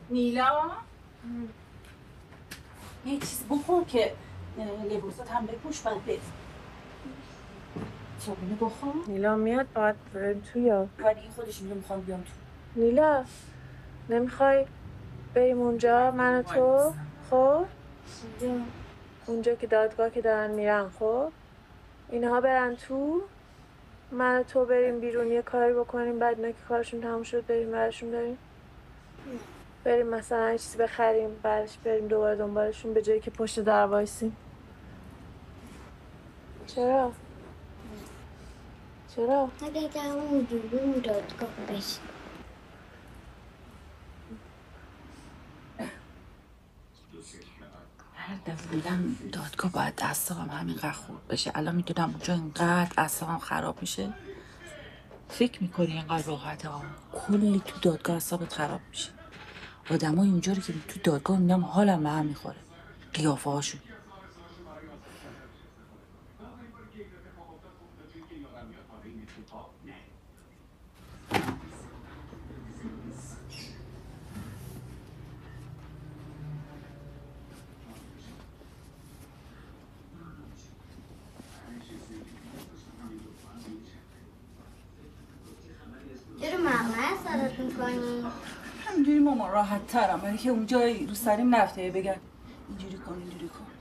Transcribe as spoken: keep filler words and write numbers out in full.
نیلا یه چیز بخور که لباسات هم بپوش بعد بریم. صابونه بخور. نیلا میاد باید بریم تو یا ولی این خودش میگه میخوام بیام تو. نیلا نمیخوای بریم اونجا من و تو؟ خب اونجا که دادگاه که دارن میرن خب اینها برن تو من و تو بریم بیرون یه کاری بکنیم بعد اینا که کارشون تموم شد بریم برشون داریم بریم مثلا چیزی بخریم بعدش بریم دوباره دنبالشون به جایی که پشت در وایسیم. چرا؟ چرا؟ اگه همون جوری دادگاه بشه هر دفعه میگم دادگاه باید اعصابم همینقدر خورد بشه. الان میدونم اونجا اینقدر اعصابم خراب میشه. فکر میکنی اینقدر راحته ها؟ کلی تو دادگاه اعصابت خراب میشه. آدمای اونجا رو که تو دادگاه میبینم حالم به هم میخوره. قیافه هاشون. چرا ماما صدات میکنی؟ همینجوری ماما راحت ترم ولی که اونجا رو سریم نفته بگن اینجوری کن اینجوری کن.